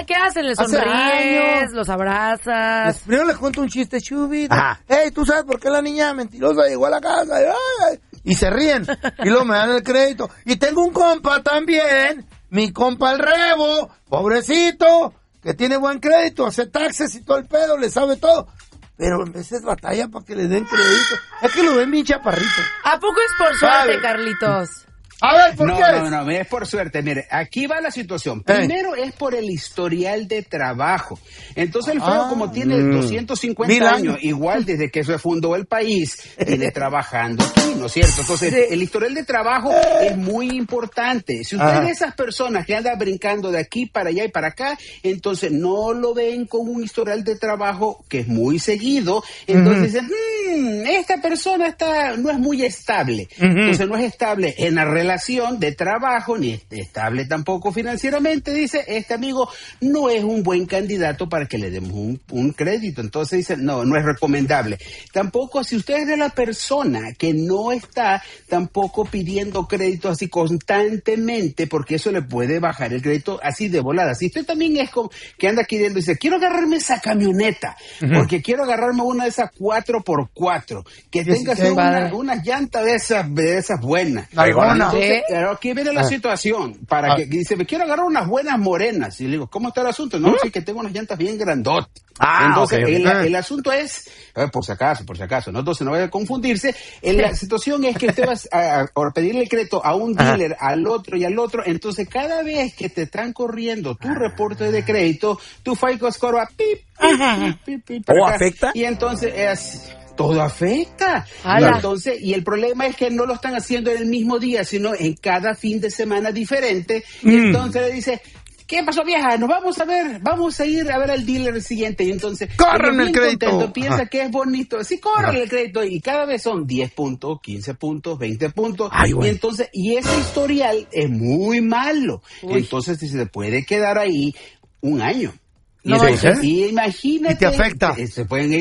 ¿Qué hacen? ¿Les sonríes? ¿Los abrazas? Primero les cuento un chiste chubido. Hey, ¿tú sabes por qué la niña mentirosa llegó a la casa? Y se ríen. Y luego me dan el crédito. Y tengo un compa también, mi compa el Rebo, pobrecito, que tiene buen crédito, hace taxes y todo el pedo, le sabe todo. Pero en veces batalla para que le den crédito. Es que lo ven bien chaparrito. ¿A poco es por suerte, Carlitos? A ver, ¿por qué? No, es por suerte. Mire, aquí va la situación. Primero es por el historial de trabajo. Entonces el feo, como tiene 250 años, igual desde que se fundó el país, viene trabajando aquí, ¿no es cierto? Entonces el historial de trabajo es muy importante. Si usted es de esas personas que anda brincando de aquí para allá y para acá, entonces no lo ven con un historial de trabajo que es muy seguido. Entonces dicen, esta persona no es muy estable. Entonces no es estable en la relación de trabajo, ni estable tampoco financieramente. Dice, este amigo no es un buen candidato para que le demos un crédito. Entonces dice, no es recomendable. Tampoco, si usted es de la persona que no está tampoco pidiendo crédito así constantemente, porque eso le puede bajar el crédito así de volada. Si usted también es como que anda aquí dentro y dice, quiero agarrarme esa camioneta, porque quiero agarrarme una de esas 4x4, que tenga una llanta de esas buenas. Pero aquí viene la situación, para que dice, me quiero agarrar unas buenas morenas. Y le digo, ¿cómo está el asunto? No, sí que tengo unas llantas bien grandotas. Entonces, el asunto es, por si acaso, ¿no? Entonces no vaya a confundirse. La situación es que usted va a pedirle crédito a un dealer, al otro y al otro. Entonces, cada vez que te están corriendo tu reporte de crédito, tu FICO score va pip, ¿afecta? Y entonces todo afecta. Entonces, y el problema es que no lo están haciendo en el mismo día, sino en cada fin de semana diferente. Y entonces le dice, ¿qué pasó, vieja? Vamos a ir a ver al dealer el siguiente. Y entonces, ¡córranme el crédito! Contento, piensa que es bonito. Sí, córranle el crédito. Y cada vez son 10 puntos, 15 puntos, 20 puntos. Y entonces, y ese historial es muy malo. Entonces, se puede quedar ahí un año. Y imagínate, ¿y te afecta? Se te pueden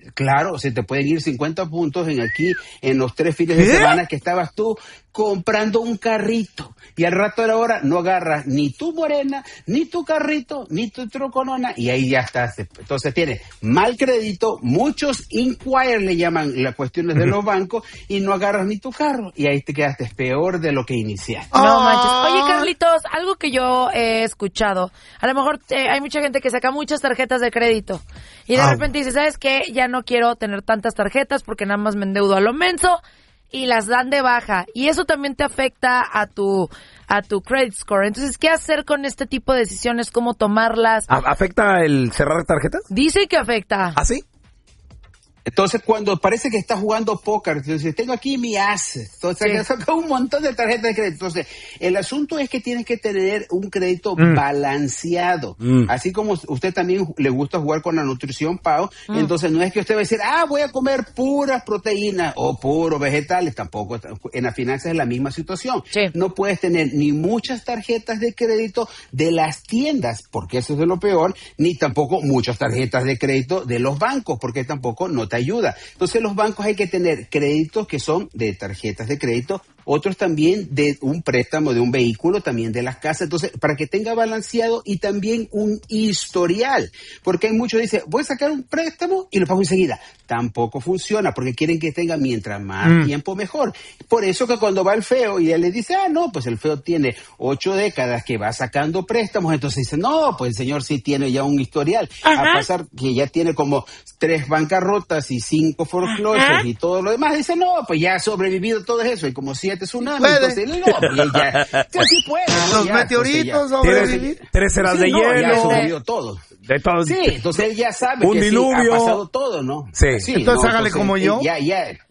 ir 50 puntos en los 3 fines de semana que estabas tú comprando un carrito, y al rato de la hora no agarras ni tu morena, ni tu carrito, ni tu troconona, y ahí ya estás. Entonces tienes mal crédito, muchos inquire le llaman las cuestiones de los bancos, y no agarras ni tu carro, y ahí te quedaste peor de lo que iniciaste. No manches. Oye, Carlitos, algo que yo he escuchado, a lo mejor hay mucha gente que saca muchas tarjetas de crédito, y de repente dice, ¿sabes qué? Ya no quiero tener tantas tarjetas porque nada más me endeudo a lo menso, y las dan de baja, y eso también te afecta a tu credit score. Entonces, ¿qué hacer con este tipo de decisiones? ¿Cómo tomarlas? ¿Afecta el cerrar tarjetas? Dice que afecta. ¿Ah, sí? Entonces, cuando parece que estás jugando póker, entonces tengo aquí mi as, entonces saca un montón de tarjetas de crédito. Entonces, el asunto es que tienes que tener un crédito balanceado. Así como usted también le gusta jugar con la nutrición, Pau, entonces no es que usted va a decir, voy a comer puras proteínas o puros vegetales. Tampoco, en las finanzas es la misma situación. No puedes tener ni muchas tarjetas de crédito de las tiendas, porque eso es de lo peor, ni tampoco muchas tarjetas de crédito de los bancos, porque tampoco no te ayuda. Entonces los bancos hay que tener créditos que son de tarjetas de crédito, otros también de un préstamo de un vehículo, también de las casas. Entonces, para que tenga balanceado, y también un historial, porque hay muchos que dicen, voy a sacar un préstamo y lo pago enseguida. Tampoco funciona, porque quieren que tenga mientras más tiempo mejor. Por eso que cuando va el feo y él le dice, no, pues el feo tiene 8 décadas que va sacando préstamos, entonces dice, no, pues el señor sí tiene ya un historial. A pesar que ya tiene como 3 bancarrotas y 5 foreclosures y todo lo demás, dice, no, pues ya ha sobrevivido todo eso, y como 7 tsunamis, entonces no, pues ya, sí puede. Los meteoritos sobrevivir. 3 eras de no, hielo. Ya sobrevivió todo. De todo. Sí, entonces él ya sabe un que diluvio. sí, ha pasado todo, ¿no? Sí. Entonces hágale como yo. Ya.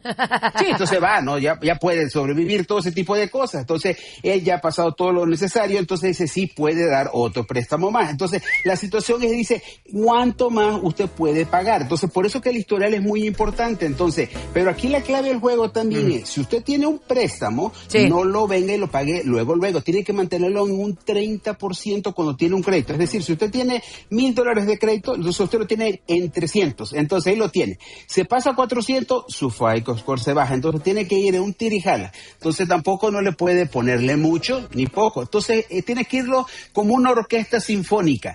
Sí, entonces va, ¿no? Ya puede sobrevivir todo ese tipo de cosas. Entonces, él ya ha pasado todo lo necesario, entonces dice, sí puede dar otro préstamo más. Entonces, la situación es, dice, ¿cuánto más usted puede pagar? Entonces, por eso que el historial es muy importante. Entonces, pero aquí la clave del juego también es, si usted tiene un préstamo, no lo venga y lo pague luego. Tiene que mantenerlo en un 30% cuando tiene un crédito. Es decir, si usted tiene $1,000 de crédito, entonces usted lo tiene en 300. Entonces, ahí lo tiene. Se pasa a 400, su FICO score se baja. Entonces, tiene que ir en un tirijala. Entonces, tampoco no le puede ponerle mucho ni poco. Entonces, tiene que irlo como una orquesta sinfónica.